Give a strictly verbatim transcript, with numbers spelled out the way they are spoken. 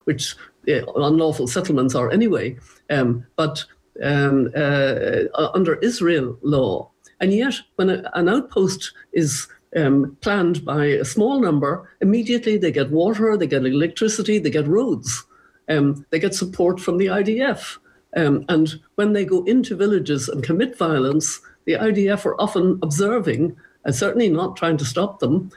which uh, unlawful settlements are anyway, um, but um, uh, under Israel law. And yet, when a, an outpost is um, planned by a small number, immediately they get water, they get electricity, they get roads, um, they get support from the I D F. Um, and when they go into villages and commit violence, the I D F are often observing, and certainly not trying to stop them,